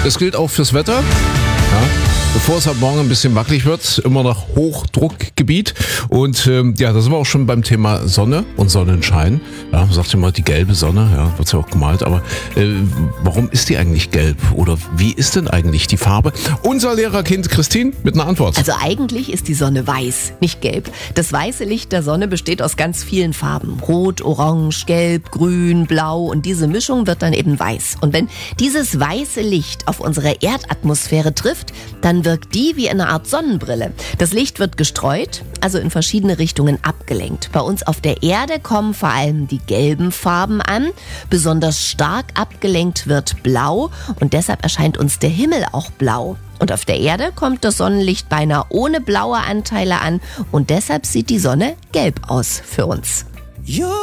Das gilt auch fürs Wetter. Ja. Bevor es ab morgen ein bisschen wackelig wird, immer noch Hochdruckgebiet. Und da sind wir auch schon beim Thema Sonne und Sonnenschein. Ja, man sagt ja mal die gelbe Sonne, ja, wird ja auch gemalt. Aber warum ist die eigentlich gelb? Oder wie ist denn eigentlich die Farbe? Unser Lehrerkind Christine mit einer Antwort. Also eigentlich ist die Sonne weiß, nicht gelb. Das weiße Licht der Sonne besteht aus ganz vielen Farben. Rot, Orange, Gelb, Grün, Blau und diese Mischung wird dann eben weiß. Und wenn dieses weiße Licht auf unsere Erdatmosphäre trifft, dann wirkt die wie eine Art Sonnenbrille. Das Licht wird gestreut, also in verschiedene Richtungen abgelenkt. Bei uns auf der Erde kommen vor allem die gelben Farben an. Besonders stark abgelenkt wird blau und deshalb erscheint uns der Himmel auch blau. Und auf der Erde kommt das Sonnenlicht beinahe ohne blaue Anteile an und deshalb sieht die Sonne gelb aus für uns.